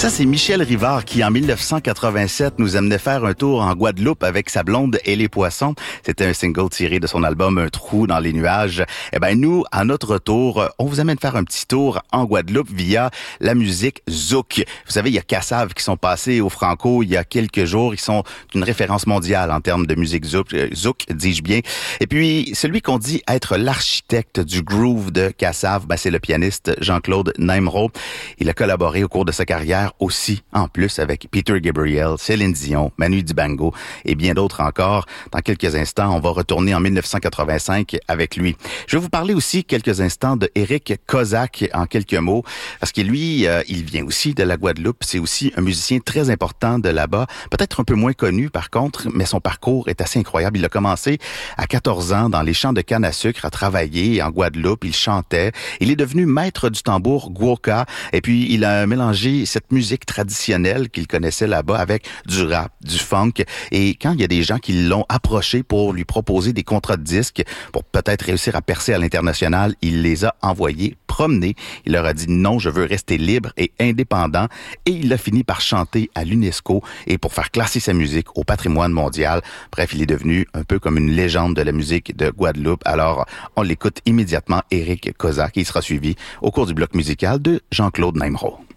Ça, c'est Michel Rivard qui, en 1987, nous amenait faire un tour en Guadeloupe avec sa blonde et les poissons. C'était un single tiré de son album Un trou dans les nuages. Eh ben, nous, à notre tour, on vous amène faire un petit tour en Guadeloupe via la musique Zouk. Vous savez, il y a Kassav qui sont passés au Franco il y a quelques jours. Ils sont une référence mondiale en termes de musique Zouk, dis-je bien. Et puis, celui qu'on dit être l'architecte du groove de Kassav, ben, c'est le pianiste Jean-Claude Naimro. Il a collaboré au cours de sa carrière aussi, en plus, avec Peter Gabriel, Céline Dion, Manu Dibango et bien d'autres encore. Dans quelques instants, on va retourner en 1985 avec lui. Je vais vous parler aussi quelques instants de Éric Kozak en quelques mots, parce que lui, il vient aussi de la Guadeloupe. C'est aussi un musicien très important de là-bas, peut-être un peu moins connu par contre, mais son parcours est assez incroyable. Il a commencé à 14 ans dans les champs de canne à sucre à travailler en Guadeloupe. Il chantait. Il est devenu maître du tambour Gwoka et puis il a mélangé cette musique traditionnelle qu'il connaissait là-bas avec du rap, du funk. Et quand il y a des gens qui l'ont approché pour lui proposer des contrats de disques, pour peut-être réussir à percer à l'international, il les a envoyés promener. Il leur a dit non, je veux rester libre et indépendant. Et il a fini par chanter à l'UNESCO et pour faire classer sa musique au patrimoine mondial. Bref, il est devenu un peu comme une légende de la musique de Guadeloupe. Alors, on l'écoute immédiatement, Éric Kozak, qui sera suivi au cours du bloc musical de Jean-Claude Naimro.